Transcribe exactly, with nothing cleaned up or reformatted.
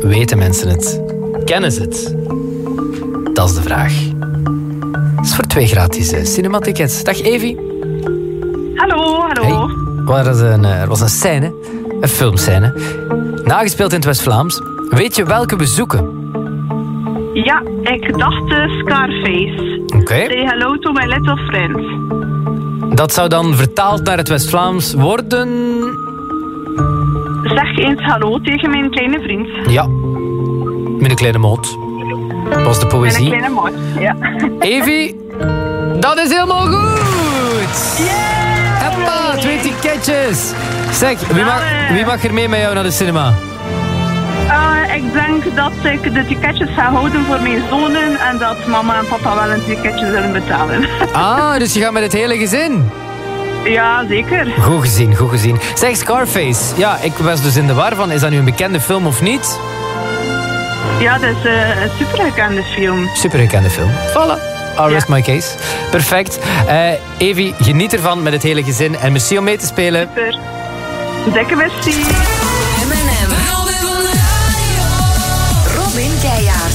weten mensen het? Kennen ze het? Dat is de vraag. Dat is voor twee gratis uh, cinematickets. Dag Evi. Hallo, hallo. Hey. Er was een, er was een scène, een filmscène, nagespeeld in het West-Vlaams. Weet je welke we zoeken? Ja, ik dacht uh, Scarface. Oké. Okay. Say hello to my little friend. Dat zou dan vertaald naar het West-Vlaams worden... Zeg eens hallo tegen mijn kleine vriend. Ja, met een kleine moot. Dat was de poëzie. Met een kleine moot, ja. Evi, dat is helemaal goed! Yeah! Hoppa, twee ticketjes. Zeg, wie mag, wie mag er mee met jou naar de cinema? Uh, ik denk dat ik de ticketjes ga houden voor mijn zonen en dat mama en papa wel een ticketje zullen betalen. Ah, dus je gaat met het hele gezin? Ja, zeker. Goed gezien, goed gezien. Zeg, Scarface. Ja, ik was dus in de war van, is dat nu een bekende film of niet? Ja, dat is uh, een supergekende film. Supergekende film. Voilà. I'll rest Ja. my case. Perfect. Uh, Evi, geniet ervan met het hele gezin. En merci om mee te spelen. Super. Dikke merci. M en M. Robin Keijaard.